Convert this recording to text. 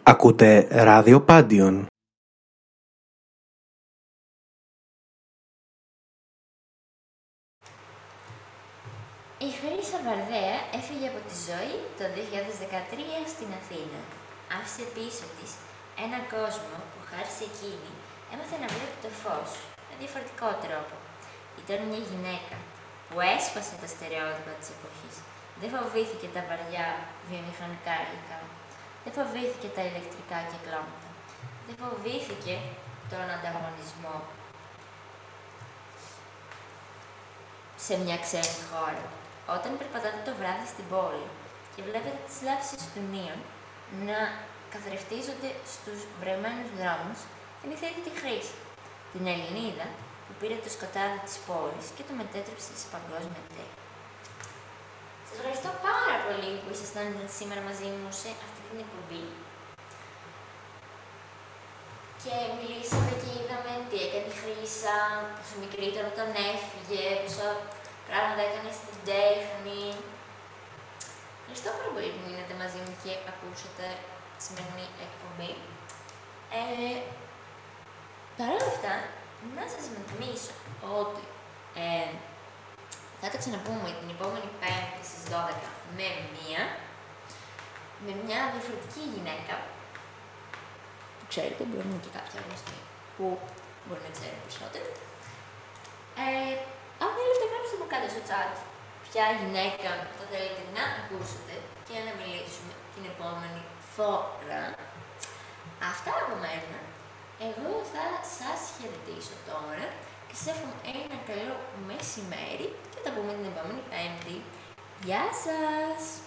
Ακούτε Ράδιο Πάντιον. Η Χρύσα Βαρδαία έφυγε από τη ζωή το 2013 στην Αθήνα. Άφησε πίσω της έναν κόσμο που χάρη σε εκείνη έμαθε να βλέπει το φως με διαφορετικό τρόπο. Ήταν μια γυναίκα που έσπασε τα στερεότυπα της εποχής. Δεν φοβήθηκε τα βαριά βιομηχανικά υλικά. Δεν φοβήθηκε τα ηλεκτρικά κυκλώματα. Δεν φοβήθηκε τον ανταγωνισμό σε μια ξένη χώρα. Όταν περπατάτε το βράδυ στην πόλη και βλέπετε τις λάψεις του νεον να καθρεφτίζονται στους βρεγμένους δρόμους, θυμηθείτε τη Χρύσα, την Ελληνίδα που πήρε το σκοτάδι της πόλης και το μετέτρεψε σε παγκόσμια τέχνη. Σας ευχαριστώ πάρα πολύ που ήσασταν σήμερα μαζί μου σε αυτή την εκπομπή. Και μιλήσαμε και είδαμε τι έκανε η Χρύσα, πόσο μικρή ήταν όταν έφυγε, πόσα πράγματα έκανε στην τέχνη. Ευχαριστώ πάρα πολύ που μείνατε μαζί μου και ακούσατε τη σημερινή εκπομπή. Παρ' όλα αυτά, να σας υπενθυμίσω ότι θα τα ξαναπούμε την επόμενη Πέμπτη στις 12 με μια διαφορετική γυναίκα. Που ξέρετε, μπορεί να είναι και κάποια γνωστή που μπορεί να ξέρει περισσότερο. Αν θέλετε, γράψτε μου κάτω στο chat ποια γυναίκα θα θέλετε να ακούσετε και να μιλήσουμε την επόμενη φορά. Αυτά από μένα. Εγώ θα σας χαιρετήσω τώρα και σας εύχομαι ένα καλό μεσημέρι και θα τα πούμε την επόμενη Πέμπτη. Γεια σας!